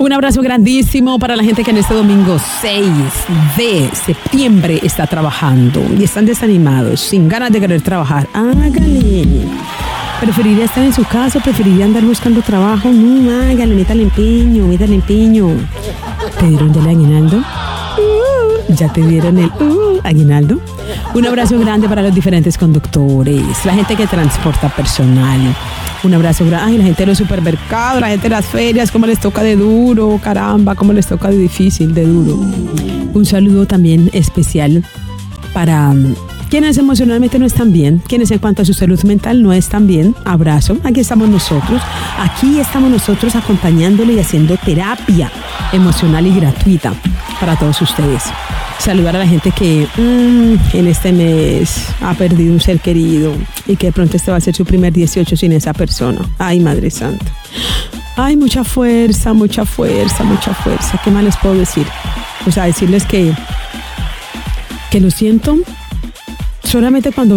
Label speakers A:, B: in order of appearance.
A: Un abrazo grandísimo para la gente que en este domingo 6 de septiembre está trabajando y están desanimados, sin ganas de querer trabajar. Hágale. ¿Preferiría estar en su casa? ¿Preferiría andar buscando trabajo? No, hágale, métale empeño. ¿Te dieron ya el aguinaldo? ¿Ya te dieron el aguinaldo? Un abrazo grande para los diferentes conductores, la gente que transporta personal. Un abrazo grande. Ay, la gente de los supermercados, la gente de las ferias, cómo les toca de duro, caramba, cómo les toca de difícil, de duro. Un saludo también especial para quienes emocionalmente no están bien, quienes en cuanto a su salud mental no están bien. Abrazo. Aquí estamos nosotros acompañándole y haciendo terapia emocional y gratuita para todos ustedes. Saludar a la gente que en este mes ha perdido un ser querido y que de pronto este va a ser su primer 18 sin esa persona. Ay, Madre Santa. Ay, mucha fuerza. ¿Qué más les puedo decir? O sea, decirles que lo siento solamente cuando